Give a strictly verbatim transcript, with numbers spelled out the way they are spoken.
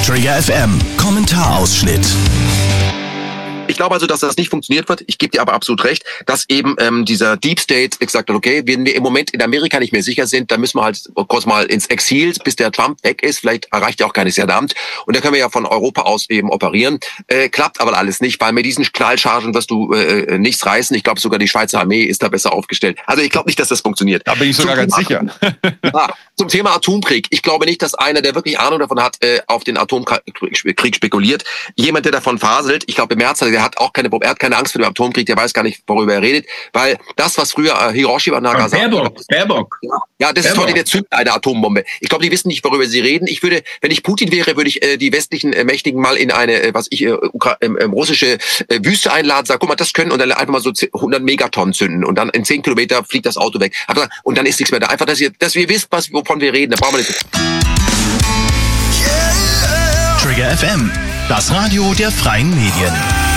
Trigger F M, Kommentarausschnitt. Ich glaube also, dass das nicht funktioniert wird. Ich gebe dir aber absolut recht, dass eben ähm, dieser Deep State gesagt hat, okay, wenn wir im Moment in Amerika nicht mehr sicher sind, dann müssen wir halt kurz mal ins Exil, bis der Trump weg ist. Vielleicht erreicht er auch keines Jahr der Amt. Und da können wir ja von Europa aus eben operieren. Äh, klappt aber alles nicht, weil mit diesen Knallchargen wirst du äh, nichts reißen. Ich glaube, sogar die Schweizer Armee ist da besser aufgestellt. Also ich glaube nicht, dass das funktioniert. Da bin ich sogar ganz sicher. Ja, zum Thema Atomkrieg. Ich glaube nicht, dass einer, der wirklich Ahnung davon hat, äh, auf den Atomkrieg spekuliert. Jemand, der davon faselt, ich glaube, Merz, der hat auch keine, er hat keine Angst vor dem Atomkrieg, der weiß gar nicht, worüber er redet, weil das, was früher äh, Hiroshima und Nagasaki... Baerbock, Baerbock. Ja, ja, das Baerbock. Ist heute der Zünder einer Atombombe. Ich glaube, die wissen nicht, worüber sie reden. Ich würde, wenn ich Putin wäre, würde ich äh, die westlichen äh, Mächtigen mal in eine, äh, was ich, äh, Ukra- äh, äh, russische äh, Wüste einladen, sagen, guck mal, das können, und dann einfach mal so hundert Megatonnen zünden und dann in zehn Kilometer fliegt das Auto weg. Aber, und dann ist nichts mehr da. Einfach, dass ihr, dass ihr wisst, was, wovon wir reden. Da brauchen wir nicht. Trigger F M, das Radio der freien Medien.